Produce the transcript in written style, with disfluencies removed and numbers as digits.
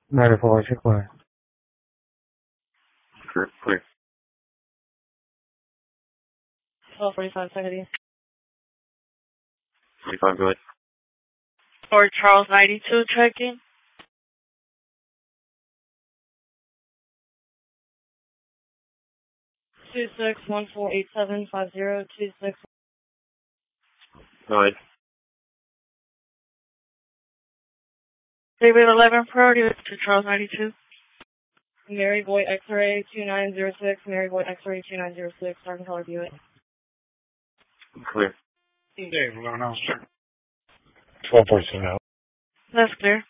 94, check clear. Clear. 12:45, second. 45, go ahead. Or Charles 92, checking. 26148750 Go ahead. David 11 priority to Charles 92. Mary Boy X-ray 2906, Mary Boy X-ray 2906, Sergeant Color Buick. Clear. Dave, 11 officer. 1242 now. That's clear.